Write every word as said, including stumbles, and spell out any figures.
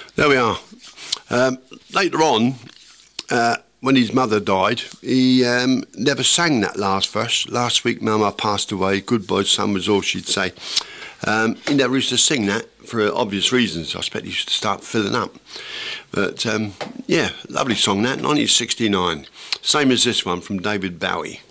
There we are. Um, later on, uh, when his mother died, he um, never sang that last verse. Last week, Mama passed away. Goodbye, son, was all she'd say. Um, he never used to sing that for obvious reasons. I expect he used to start filling up. But um, yeah, lovely song that, nineteen sixty-nine. Same as this one from David Bowie.